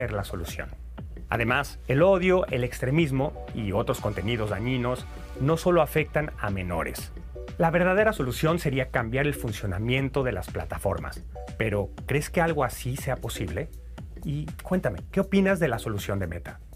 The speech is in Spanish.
la solución. Además, el odio, el extremismo y otros contenidos dañinos no solo afectan a menores. La verdadera solución sería cambiar el funcionamiento de las plataformas. Pero, ¿crees que algo así sea posible? Y cuéntame, ¿qué opinas de la solución de Meta?